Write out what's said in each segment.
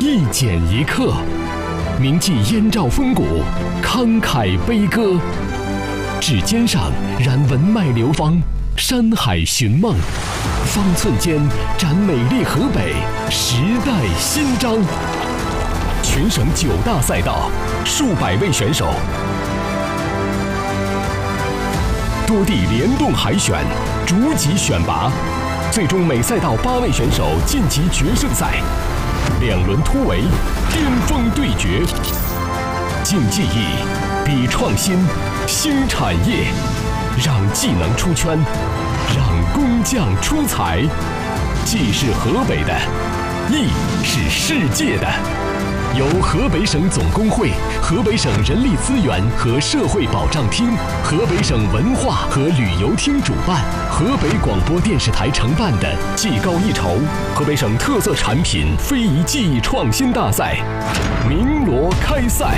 一剪一刻，铭记燕赵风骨，慷慨悲歌。指尖上燃文脉流芳，山海寻梦，方寸间展美丽河北，时代新章。全省9大赛道，数百位选手，多地联动海选，逐级选拔，最终每赛道8位选手晋级决胜赛。2轮突围，巅峰对决，竞技艺，比创新，新产业，让技能出圈，让工匠出彩。技是河北的，艺是世界的。由河北省总工会、河北省人力资源和社会保障厅、河北省文化和旅游厅主办，河北广播电视台承办的技高一筹河北省特色产品非遗技艺创新大赛鸣锣开赛。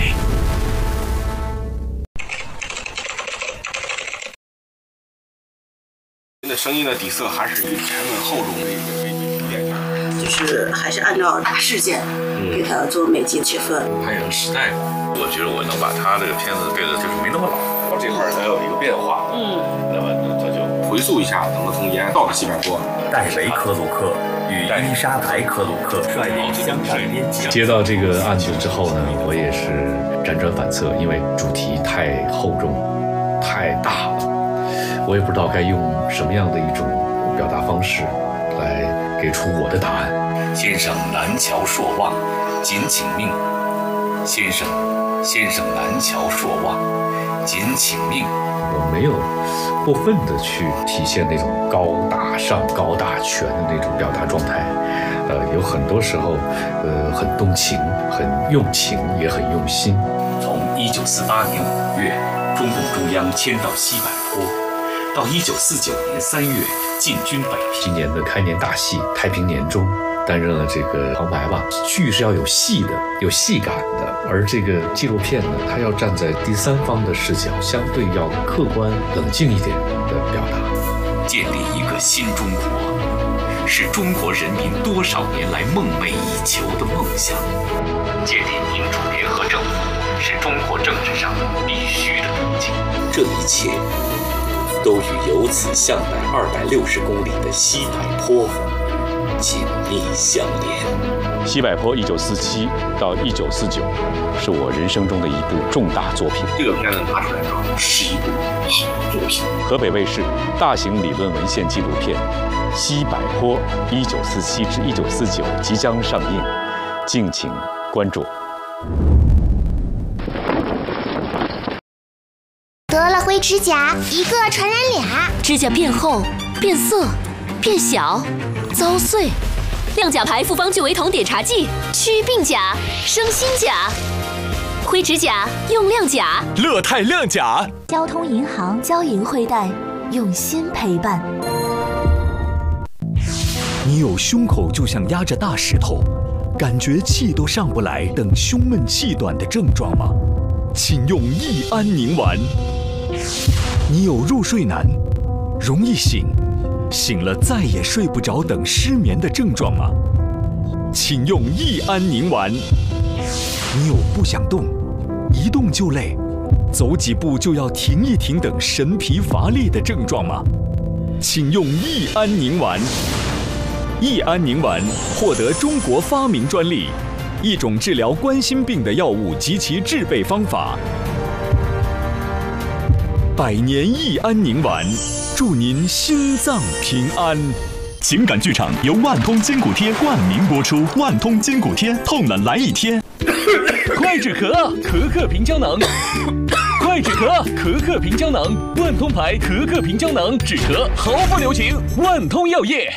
您的声音的底色还是以沉稳厚重为典型。 就是还是按照大事件给它做每集切分。 还有时代，我觉得我能把他这个片子对的就是没那么老，这块它有一个变化，那么他就回溯一下，等到从延安到了西柏坡， 戴维克鲁克与伊莎白克鲁克率领香港边境。 接到这个案子之后呢，我也是辗转反侧，因为主题太厚重、太大了，我也不知道该用什么样的一种表达方式来给出我的答案。 先生南桥朔望，谨请命。先生南桥朔望，谨请命。 我没有过分的去体现那种高大上、高大全的那种表达状态，有很多时候，很动情、很用情，也很用心。 从1948年5月，中共中央迁到西柏坡，到1949年3月进军北平。 今年的开年大戏《太平年中》。担任了这个旁白吧，剧是要有戏的，有戏感的，而这个纪录片呢，它要站在第三方的视角，相对要客观冷静一点的表达。 建立一个新中国，是中国人民多少年来梦寐以求的梦想。建立民主联合政府，是中国政治上必须的途径。 这一切都与由此向北260公里的西柏坡紧密相连。 西柏坡1947到1949是我人生中的一部重大作品。 这个片子拿出来之后是一部好作品。 河北卫视大型理论文献纪录片《西柏坡1947至1949》即将上映，敬请关注。 得了灰指甲，一个传染俩， 指甲变厚、变色、变小。遭碎，亮甲牌复方聚维酮碘茶剂，祛病甲，生新甲。灰指甲用亮甲， 乐泰亮甲。 交通银行交银惠贷，用心陪伴。 你有胸口就像压着大石头，感觉气都上不来等胸闷气短的症状吗？请用益安宁丸。你有入睡难，容易醒。醒了再也睡不着等失眠的症状吗？请用益安宁丸。你有不想动，一动就累，走几步就要停一停等神疲乏力的症状吗？请用益安宁丸。益安宁丸获得中国发明专利，一种治疗冠心病的药物及其制备方法。100年益安宁丸，祝您心脏平安。 情感剧场由万通筋骨贴冠名播出，万通筋骨贴，痛了来一贴。 快止咳，咳咳平胶囊。快止咳，咳咳平胶囊。万通牌咳咳平胶囊，止咳毫不留情。万通药业。